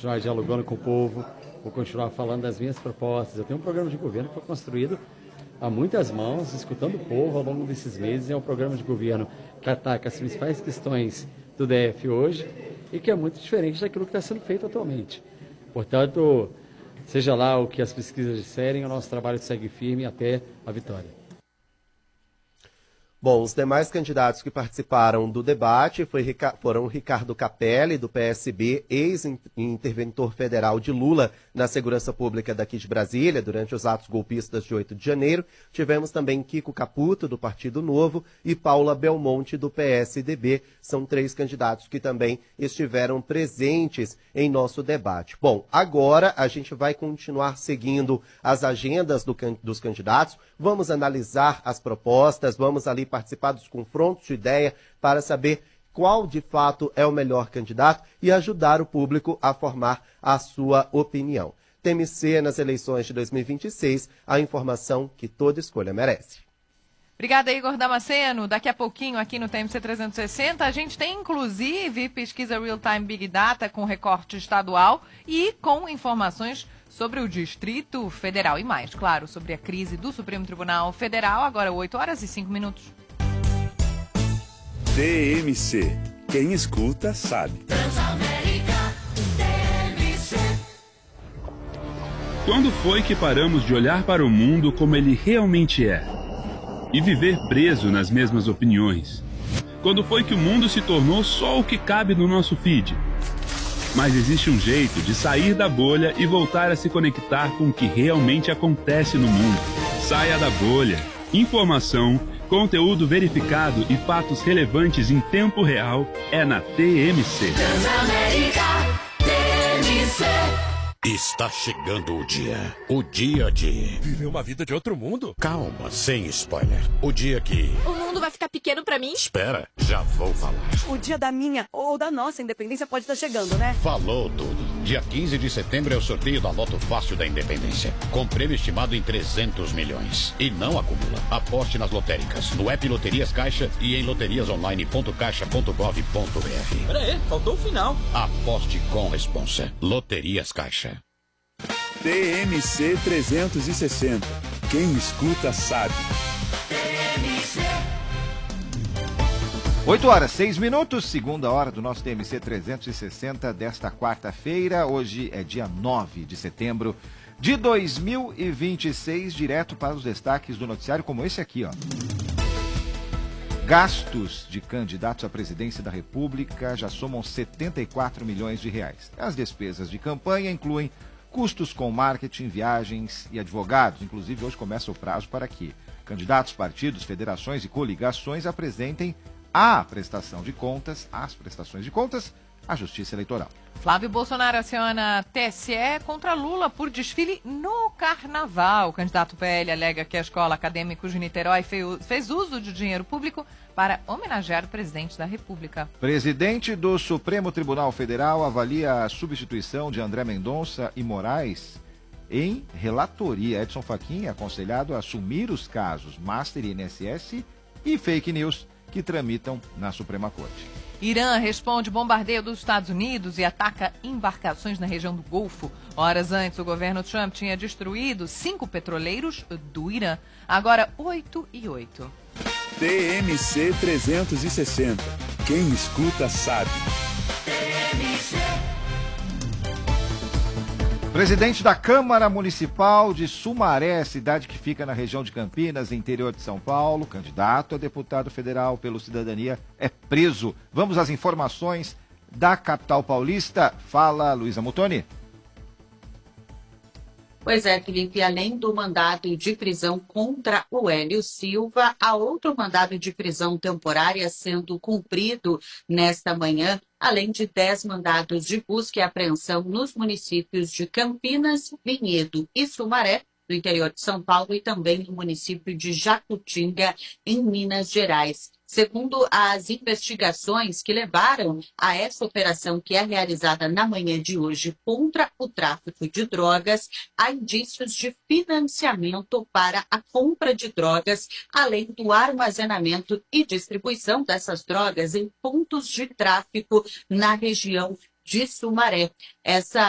continuar dialogando com o povo, vou continuar falando das minhas propostas. Eu tenho um programa de governo que foi construído a muitas mãos, escutando o povo ao longo desses meses. É um programa de governo que ataca as principais questões do DF hoje e que é muito diferente daquilo que está sendo feito atualmente. Portanto, seja lá o que as pesquisas disserem, o nosso trabalho segue firme até a vitória. Bom, os demais candidatos que participaram do debate foram Ricardo Capelli, do PSB, ex-interventor federal de Lula na segurança pública daqui de Brasília, durante os atos golpistas de 8 de janeiro. Tivemos também Kiko Caputo, do Partido Novo, e Paula Belmonte, do PSDB. São 3 candidatos que também estiveram presentes em nosso debate. Bom, agora a gente vai continuar seguindo as agendas dos candidatos, vamos analisar as propostas, vamos ali participar dos confrontos de ideia para saber qual de fato é o melhor candidato e ajudar o público a formar a sua opinião. TMC nas eleições de 2026, a informação que toda escolha merece. Obrigada, Igor Damasceno. Daqui a pouquinho, aqui no TMC 360, a gente tem, inclusive, pesquisa real-time Big Data com recorte estadual e com informações sobre o Distrito Federal e mais, claro, sobre a crise do Supremo Tribunal Federal. Agora, 8h05. TMC. Quem escuta, sabe. Transamérica, TMC. Quando foi que paramos de olhar para o mundo como ele realmente é? E viver preso nas mesmas opiniões? Quando foi que o mundo se tornou só o que cabe no nosso feed? Mas existe um jeito de sair da bolha e voltar a se conectar com o que realmente acontece no mundo. Saia da bolha. Informação, conteúdo verificado e fatos relevantes em tempo real é na TMC. Transamérica, TMC. Está chegando o dia de... Viver uma vida de outro mundo? Calma, sem spoiler. O dia que... O mundo vai ficar pequeno pra mim? Espera, já vou falar. O dia da minha ou da nossa independência pode estar chegando, né? Falou tudo. Dia 15 de setembro é o sorteio da Loto Fácil da Independência, com prêmio estimado em 300 milhões. E não acumula. Aposte nas lotéricas, no app Loterias Caixa e em loteriasonline.caixa.gov.br. Pera aí, faltou o final. Aposte com responsa. Loterias Caixa. TMC 360. Quem escuta, sabe. 8h06, segunda hora do nosso TMC 360 desta quarta-feira. Hoje é dia 9 de setembro de 2026, direto para os destaques do noticiário, como esse aqui, ó. Gastos de candidatos à presidência da República já somam 74 milhões de reais. As despesas de campanha incluem custos com marketing, viagens e advogados. Inclusive, hoje começa o prazo para que candidatos, partidos, federações e coligações apresentem as prestações de contas à Justiça Eleitoral. Flávio Bolsonaro aciona TSE contra Lula por desfile no Carnaval. O candidato PL alega que a Escola Acadêmicos de Niterói fez uso de dinheiro público para homenagear o presidente da República. Presidente do Supremo Tribunal Federal avalia a substituição de André Mendonça e Moraes em relatoria. Edson Fachin é aconselhado a assumir os casos Master e INSS e fake news que tramitam na Suprema Corte. Irã responde bombardeio dos Estados Unidos e ataca embarcações na região do Golfo. Horas antes, o governo Trump tinha destruído 5 petroleiros do Irã. Agora, 8h08. TMC 360. Quem escuta, sabe. TMC. Presidente da Câmara Municipal de Sumaré, cidade que fica na região de Campinas, interior de São Paulo, candidato a deputado federal pelo Cidadania, é preso. Vamos às informações da capital paulista. Fala, Luísa Mutoni. Pois é, Felipe, além do mandado de prisão contra o Hélio Silva, há outro mandado de prisão temporária sendo cumprido nesta manhã, além de 10 mandados de busca e apreensão nos municípios de Campinas, Vinhedo e Sumaré, no interior de São Paulo, e também no município de Jacutinga, em Minas Gerais. Segundo as investigações que levaram a essa operação que é realizada na manhã de hoje contra o tráfico de drogas, há indícios de financiamento para a compra de drogas, além do armazenamento e distribuição dessas drogas em pontos de tráfico na região de Sumaré. Essa